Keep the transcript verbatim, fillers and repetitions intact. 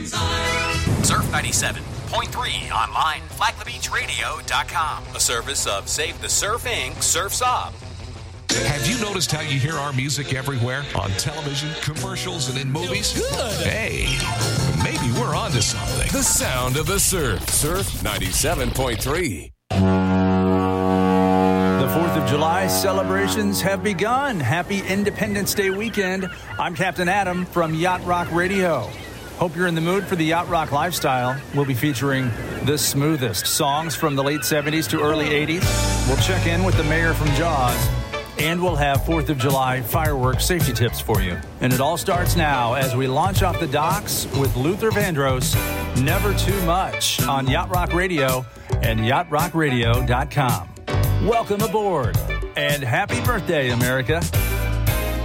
Surf ninety-seven point three online, flag the beach radio dot com. A service of Save the Surf Incorporated. Surf's Up. Have you noticed how you hear our music everywhere? On television, commercials, and in movies? Good. Hey, maybe we're onto something. The sound of the surf. Surf ninety-seven point three. The fourth of July celebrations have begun. Happy Independence Day weekend. I'm Captain Adam from Yacht Rock Radio. Hope you're in the mood for the Yacht Rock lifestyle. We'll be featuring the smoothest songs from the late seventies to early eighties. We'll check in with the mayor from Jaws. And we'll have fourth of July fireworks safety tips for you. And it all starts now as we launch off the docks with Luther Vandross, Never Too Much, on Yacht Rock Radio and yacht rock radio dot com. Welcome aboard, and happy birthday, America.